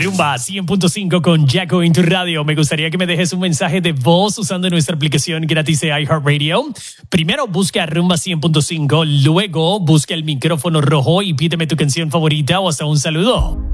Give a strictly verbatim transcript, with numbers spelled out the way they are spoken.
Rumba cien punto cinco con Jacko en tu radio. Me gustaría que me dejes un mensaje de voz usando nuestra aplicación gratis de iHeartRadio. Primero busca Rumba cien punto cinco, luego busca el micrófono rojo y pídeme tu canción favorita o hasta un saludo.